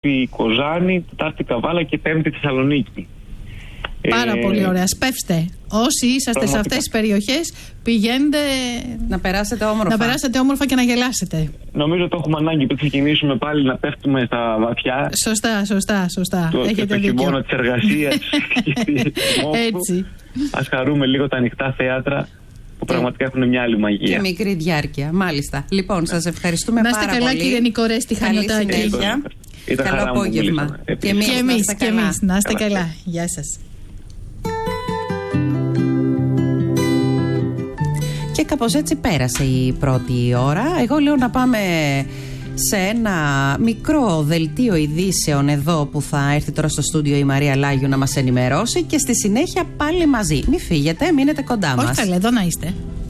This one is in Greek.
Τρίτη Κοζάνη, Τετάρτη Καβάλα και Πέμπτη Θεσσαλονίκη. Πάρα πολύ ωραία. Σπεύστε. Όσοι είσαστε σε αυτές τις περιοχές, πηγαίνετε να περάσετε όμορφα. Να περάσετε όμορφα και να γελάσετε. Νομίζω το έχουμε ανάγκη που ξεκινήσουμε πάλι να πέφτουμε στα βαθιά. Σωστά. Έχετε το δίκιο. χειμώνα της εργασίας. Έτσι. Ας χαρούμε λίγο τα ανοιχτά θέατρα που πραγματικά έχουν μια άλλη μαγεία. Και μικρή διάρκεια, μάλιστα. Λοιπόν, σας ευχαριστούμε πάρα πολύ. Να είστε καλά, κύριε Νικορέστη Χανιωτάκη. Καλό απόγευμα. Και εμείς. Να είστε καλά. Γεια σας. Και κάπως έτσι πέρασε η πρώτη ώρα. Εγώ λέω να πάμε σε ένα μικρό δελτίο ειδήσεων εδώ που θα έρθει τώρα στο στούντιο η Μαρία Λάγιου να μας ενημερώσει και στη συνέχεια πάλι μαζί. Μην φύγετε, μείνετε κοντά μας. Όχι καλέ, εδώ να είστε.